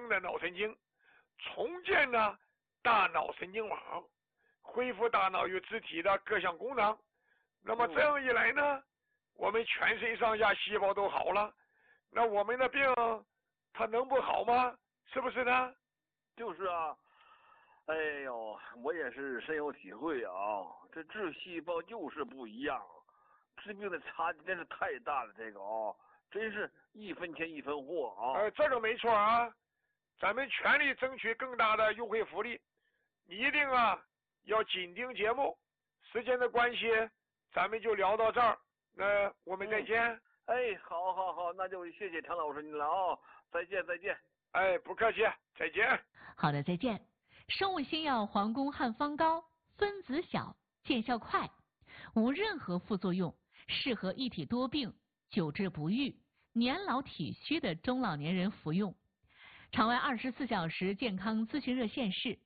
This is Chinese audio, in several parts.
的脑神经，重建呢大脑神经网，恢复大脑与肢体的各项功能。那么这样一来呢，我们全身上下细胞都好了，那我们的病它能不好吗？是不是呢？ 就是啊，哎呦，我也是深有体会啊，这治细胞就是不一样，治病的差距真是太大了，这个啊，真是一分钱一分货啊。 这个没错啊，咱们全力争取更大的优惠福利，你一定啊要紧盯节目。时间的关系，咱们就聊到这儿，那我们再见。 哎，好，那就谢谢常老师您了啊，再见。 哎，不客气，再见。 好的，再见。生物新药皇宫汉方膏，分子小，见效快，无任何副作用，适合一体多病、久治不愈、年老体虚的中老年人服用。场外24小时健康咨询热线是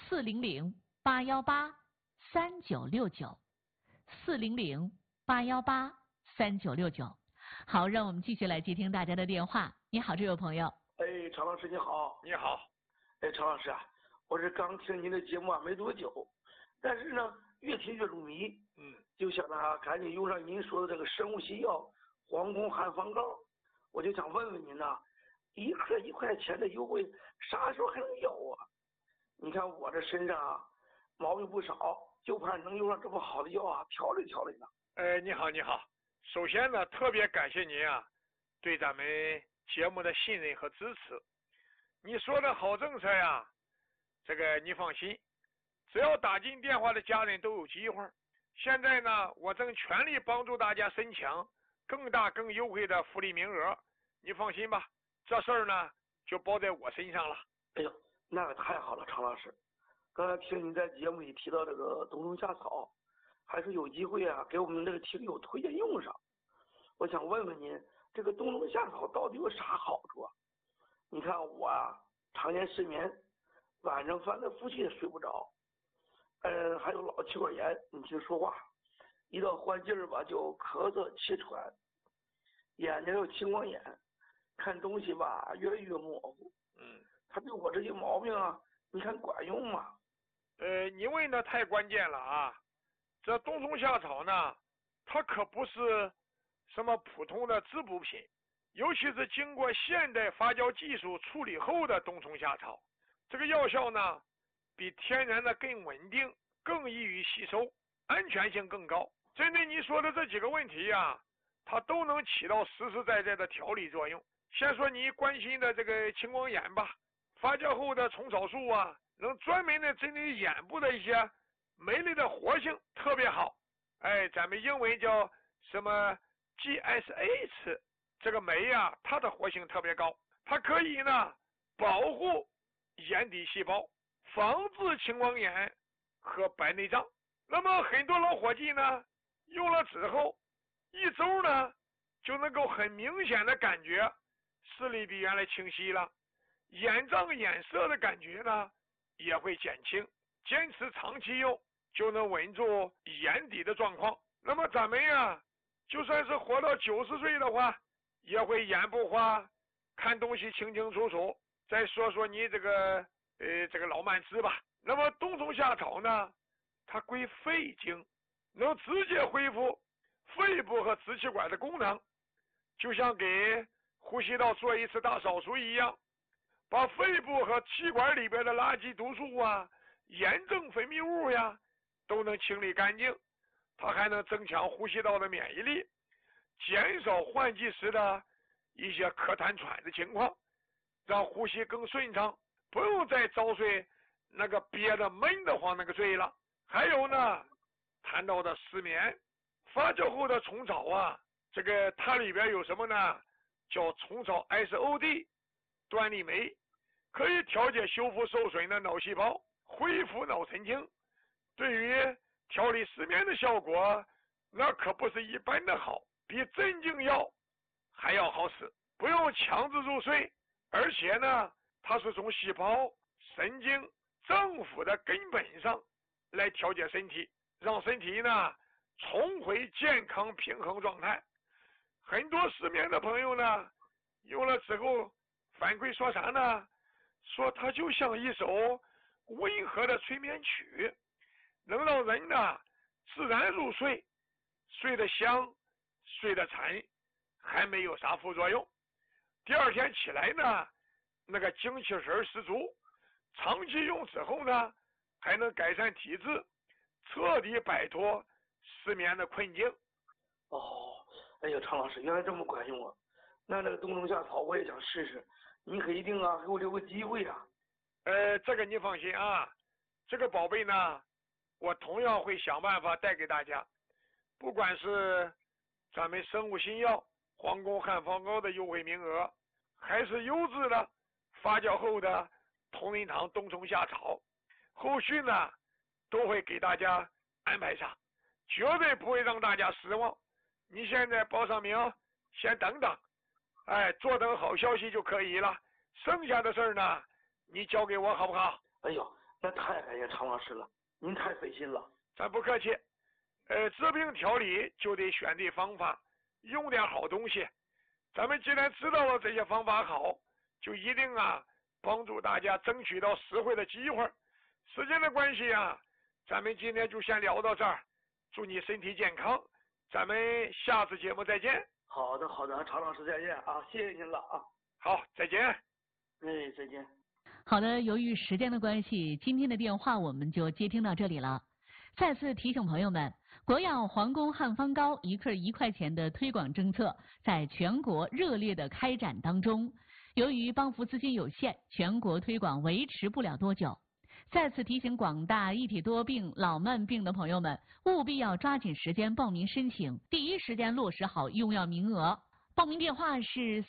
400-818-3969，400-818-3969。好，让我们继续来接听大家的电话。你好，这位朋友。 哎，常老师你好。 你好。 哎，常老师啊，我是刚听您的节目啊没多久，但是呢越听越入迷，就想呢赶紧用上您说的这个生物新药皇宫汉方膏，我就想问问您呢，一克1块钱的优惠啥时候还能有啊？你看我这身上啊毛病不少，就怕能用上这么好的药啊调理调理呢。 你好。首先呢，特别感谢您啊对咱们节目的信任和支持。你说的好政策呀，这个你放心，只要打进电话的家人都有机会。现在呢，我正全力帮助大家申请更大更优惠的福利名额，你放心吧，这事儿呢就包在我身上了。 哎呦，那个太好了，常老师。刚才听您在节目里提到这个冬虫夏草，还是有机会啊给我们这个听友推荐用上。我想问问您，这个冬虫夏草到底有啥好处啊？你看我啊常年失眠，晚上翻来覆去也睡不着，还有老气管炎，你听说话一到换季儿吧就咳嗽气喘，眼睛有青光眼，看东西吧越来越模糊。他对我这些毛病啊，你看管用吗？ 你问的太关键了啊！这冬虫夏草呢，它可不是什么普通的滋补品，尤其是经过现代发酵技术处理后的冬虫夏草，这个药效呢比天然的更稳定，更易于吸收，安全性更高。针对你说的这几个问题呀，它都能起到实实在在的调理作用。先说你关心的这个青光眼吧，发酵后的虫草素啊，能专门的针对眼部的一些酶类的活性特别好。咱们英文叫什么 GSH 这个酶啊，它的活性特别高，它可以呢保护眼底细胞，防治青光眼和白内障。那么很多老伙计呢用了之后1周呢就能够很明显的感觉视力比原来清晰了，眼胀眼涩的感觉呢也会减轻，坚持长期用就能稳住眼底的状况。那么咱们呀就算是活到90岁的话，也会眼不花，看东西清清楚楚。再说说你这个老慢支吧，那么冬虫夏草呢，它归肺经，能直接恢复肺部和支气管的功能，就像给呼吸道做一次大扫除一样，把肺部和气管里边的垃圾毒素啊、炎症分泌物呀都能清理干净。它还能增强呼吸道的免疫力，减少换季时的一些咳痰喘的情况，让呼吸更顺畅，不用再遭罪那个憋得闷得慌那个罪了。还有呢，谈到的失眠，发酵后的虫草啊，这个它里边有什么呢？叫虫草 SOD 端粒酶，可以调节修复受损的脑细胞，恢复脑神经，对于调理失眠的效果那可不是一般的好，比镇静药还要好使，不用强制入睡，而且呢它是从细胞、神经、脏腑的根本上来调节身体，让身体呢重回健康平衡状态。很多失眠的朋友呢用了之后反馈说啥呢？ 说它就像一首温和的催眠曲，能让人呢自然入睡，睡得香，睡得沉，还没有啥副作用。第二天起来呢，那个精气神十足，长期用之后呢，还能改善体质，彻底摆脱失眠的困境。 哦，哎呀，常老师，原来这么管用啊！那个冬虫夏草我也想试试，你可一定啊给我留个机会啊。 这个你放心啊，这个宝贝呢，我同样会想办法带给大家，不管是咱们生物新药皇宫汉方膏的优惠名额，还是优质的发酵后的同仁堂冬虫夏草，后续呢都会给大家安排上，绝对不会让大家失望。你现在报上名，先等等，坐等好消息就可以了。剩下的事儿呢，你交给我好不好？ 哎呦，那太感谢常老师了，您太费心了。 咱不客气。治病调理就得选对方法，用点好东西。咱们既然知道了这些方法好，就一定啊帮助大家争取到实惠的机会。时间的关系啊，咱们今天就先聊到这儿。祝你身体健康，咱们下次节目再见。 好的，好的，常老师再见啊，谢谢您了啊。 好，再见。 再见。 好的，由于时间的关系，今天的电话我们就接听到这里了。再次提醒朋友们，国药皇宫汉方膏1克1块钱的推广政策在全国热烈的开展当中。由于帮扶资金有限，全国推广维持不了多久。再次提醒广大一体多病、老慢病的朋友们，务必要抓紧时间报名申请，第一时间落实好用药名额。报名电话是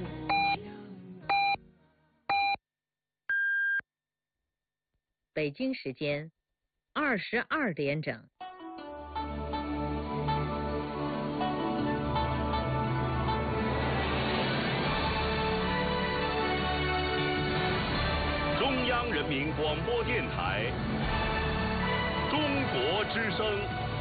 北京时间22点整。 中央人民广播电台中国之声。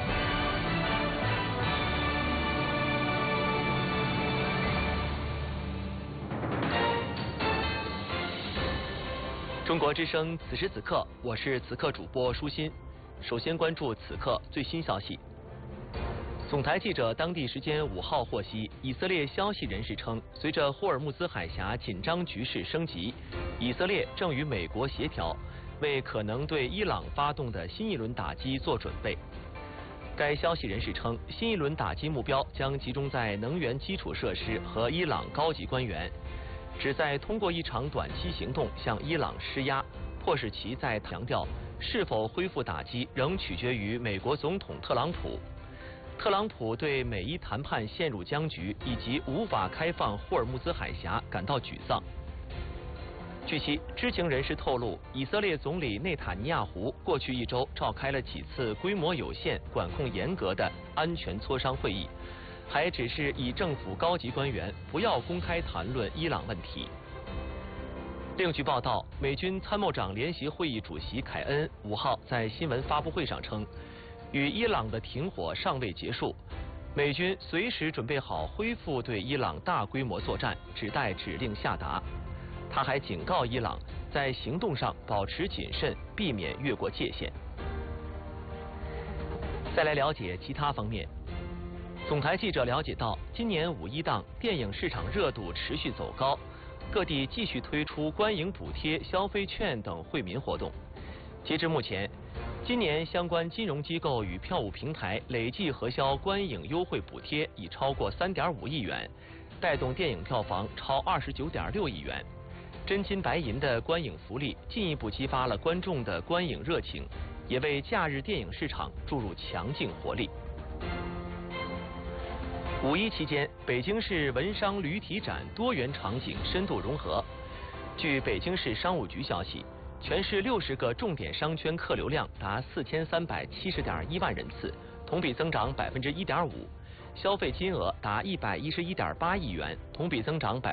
中国之声，此时此刻，我是此刻主播舒心。首先关注此刻最新消息。总台记者当地时间5号获悉，以色列消息人士称，随着霍尔木兹海峡紧张局势升级，以色列正与美国协调，为可能对伊朗发动的新一轮打击做准备。该消息人士称，新一轮打击目标将集中在能源基础设施和伊朗高级官员，旨在通过一场短期行动向伊朗施压，迫使其在强调是否恢复打击仍取决于美国总统特朗普。特朗普对美伊谈判陷入僵局以及无法开放霍尔木兹海峡感到沮丧。据悉，知情人士透露，以色列总理内塔尼亚胡过去1周召开了几次规模有限、管控严格的安全磋商会议，还指示以政府高级官员不要公开谈论伊朗问题。另据报道，美军参谋长联席会议主席凯恩5号在新闻发布会上称，与伊朗的停火尚未结束，美军随时准备好恢复对伊朗大规模作战，只待指令下达。他还警告伊朗在行动上保持谨慎，避免越过界限。再来了解其他方面。总台记者了解到，今年5一档电影市场热度持续走高，各地继续推出观影补贴、消费券等惠民活动。截至目前，今年相关金融机构与票务平台累计核销观影优惠补贴已超过3.5亿元，带动电影票房超29.6亿元。真金白银的观影福利进一步激发了观众的观影热情，也为假日电影市场注入强劲活力。5一期间，北京市文商旅体展多元场景深度融合。据北京市商务局消息，全市60个重点商圈客流量达4370.1万人次，同比增长1.5%，消费金额达111.8亿元，同比增长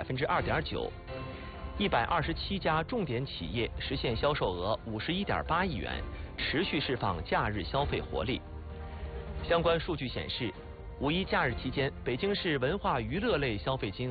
2.9%。127家重点企业实现销售额51.8亿元，持续释放假日消费活力。相关数据显示，5一假日期间，北京市文化娱乐类消费金额